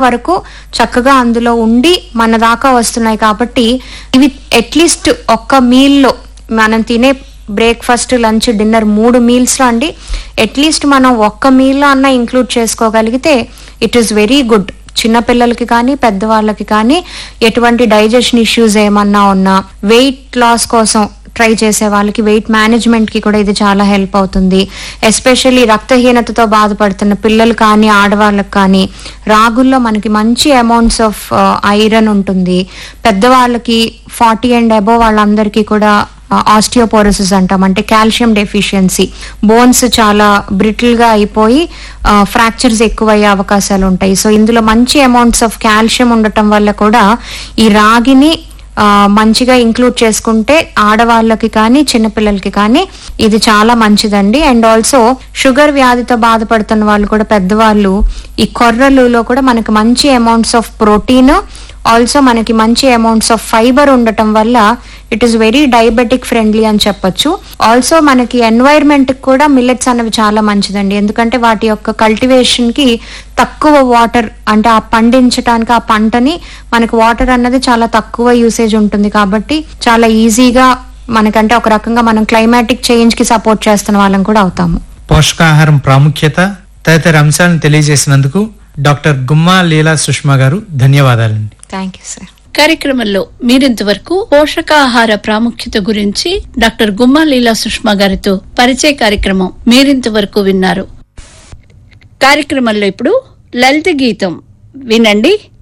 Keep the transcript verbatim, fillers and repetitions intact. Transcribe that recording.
వరకు చక్కగా అందులో ఉండి మన దాకా వస్తున్నాయి. కాబట్టి ఇవి అట్లీస్ట్ ఒక్క మీల్లో మనం తినే బ్రేక్ఫాస్ట్, లంచ్, డిన్నర్ మూడు మీల్స్ లో అండి అట్లీస్ట్ మనం ఒక్క మీల్ అన్న ఇంక్లూడ్ చేసుకోగలిగితే ఇట్ ఈస్ వెరీ గుడ్. చిన్నపిల్లలకి కానీ పెద్దవాళ్ళకి కానీ ఎటువంటి డైజెషన్ ఇష్యూస్ ఏమన్నా ఉన్నా, వెయిట్ లాస్ కోసం ట్రై చేసే వాళ్ళకి, వెయిట్ మేనేజ్మెంట్ కి కూడా ఇది చాలా హెల్ప్ అవుతుంది. ఎస్పెషల్లీ రక్తహీనతతో బాధపడుతున్న పిల్లలు కానీ ఆడవాళ్ళకి కానీ రాగుల్లో మనకి మంచి అమౌంట్స్ ఆఫ్ ఐరన్ ఉంటుంది. పెద్దవాళ్ళకి ఫార్టీ అండ్ అబోవ్ వాళ్ళందరికీ కూడా ఆస్టియోపోరోసిస్ అంటాం, అంటే కాల్షియం డెఫిషియన్సీ, బోన్స్ చాలా బ్రిటిల్ గా అయిపోయి ఫ్రాక్చర్స్ ఎక్కువయ్యే అవకాశాలు ఉంటాయి. సో ఇందులో మంచి అమౌంట్స్ ఆఫ్ కాల్షియం ఉండటం వల్ల కూడా ఈ రాగిని మంచిగా ఇంక్లూడ్ చేసుకుంటే ఆడవాళ్ళకి కానీ చిన్నపిల్లలకి కానీ ఇది చాలా మంచిదండి. అండ్ ఆల్సో షుగర్ వ్యాధితో బాధపడుతున్న వాళ్ళు కూడా పెద్దవాళ్ళు ఈ కొర్రలులో కూడా మనకి మంచి అమౌంట్స్ ఆఫ్ ప్రోటీన్, ఆల్సో మనకి మంచి అమౌంట్స్ ఆఫ్ ఫైబర్ ఉండటం వల్ల it is very diabetic friendly అని చెప్పొచ్చు. ఆల్సో మనకి ఎన్వైర్న్మెంట్ కూడా మిల్లెట్స్ అనేవి చాలా మంచిదండి, ఎందుకంటే వాటి యొక్క కల్టివేషన్ కి తక్కువ వాటర్, అంటే ఆ పండించడానికి ఆ పంటని మనకి వాటర్ అన్నది చాలా తక్కువ యూసేజ్ ఉంటుంది. కాబట్టి చాలా ఈజీగా మనకంటే ఒక రకంగా మనం క్లైమాటిక్ చేంజ్ కి సపోర్ట్ చేస్తున్న వాళ్ళం కూడా అవుతాము. పోషకాహారం ప్రాముఖ్యత తదితర అంశాలను తెలియజేసినందుకు డాక్టర్ గుమ్మా లీలా సుష్మా గారు ధన్యవాదాలండి. Thank you sir. కార్యక్రమంలో మీరింతవరకు పోషకాహార ప్రాముఖ్యత గురించి డాక్టర్ గుమ్మా లీలా సుష్మా గారితో పరిచయ కార్యక్రమం మీరింతవరకు విన్నారు. కార్యక్రమంలో ఇప్పుడు లలిత గీతం వినండి.